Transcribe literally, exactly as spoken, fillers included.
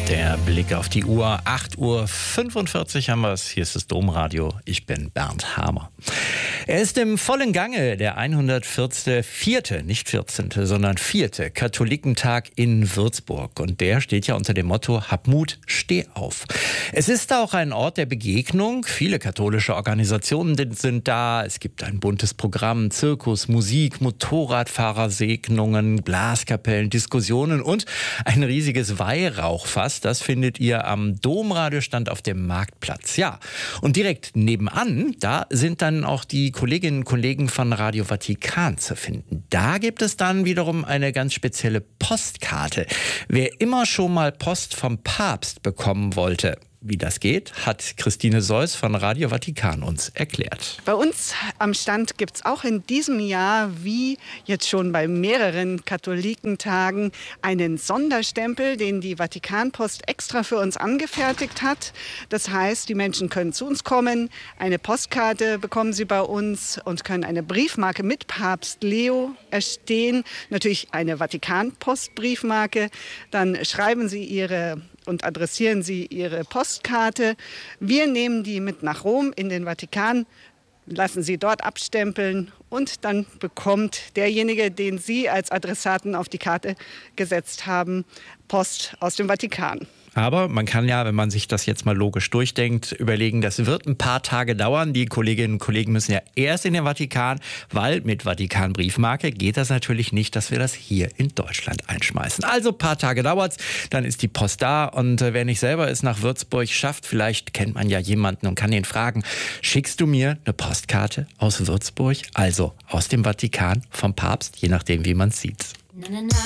Der Blick auf die Uhr, acht Uhr fünfundvierzig haben wir es. Hier ist das Domradio. Ich bin Bernd Hamer. Er ist im vollen Gange, der hundertvierte, nicht vierzehnte, sondern vierte Katholikentag in Würzburg. Und der steht ja unter dem Motto: Hab Mut, steh auf. Es ist auch ein Ort der Begegnung. Viele katholische Organisationen sind da. Es gibt ein buntes Programm, Zirkus, Musik, Motorradfahrersegnungen, Blaskapellen, Diskussionen und ein riesiges Weihrauchfass. Das findet ihr am Domradiostand auf dem Marktplatz. Ja, und direkt nebenan, da sind dann auch die Kolleginnen und Kollegen von Radio Vatikan zu finden. Da gibt es dann wiederum eine ganz spezielle Postkarte. Wer immer schon mal Post vom Papst bekommen wollte, wie das geht, hat Christine Seuss von Radio Vatikan uns erklärt. Bei uns am Stand gibt es auch in diesem Jahr, wie jetzt schon bei mehreren Katholikentagen, einen Sonderstempel, den die Vatikanpost extra für uns angefertigt hat. Das heißt, die Menschen können zu uns kommen, eine Postkarte bekommen sie bei uns und können eine Briefmarke mit Papst Leo erstehen. Natürlich eine Vatikanpost-Briefmarke. Dann schreiben sie ihre und adressieren Sie Ihre Postkarte. Wir nehmen die mit nach Rom in den Vatikan, lassen sie dort abstempeln und dann bekommt derjenige, den Sie als Adressaten auf die Karte gesetzt haben, Post aus dem Vatikan. Aber man kann ja, wenn man sich das jetzt mal logisch durchdenkt, überlegen, das wird ein paar Tage dauern. Die Kolleginnen und Kollegen müssen ja erst in den Vatikan, weil mit Vatikan-Briefmarke geht das natürlich nicht, dass wir das hier in Deutschland einschmeißen. Also ein paar Tage dauert's, dann ist die Post da und äh, wer nicht selber es nach Würzburg schafft, vielleicht kennt man ja jemanden und kann ihn fragen, schickst du mir eine Postkarte aus Würzburg, also aus dem Vatikan vom Papst, je nachdem wie man es sieht.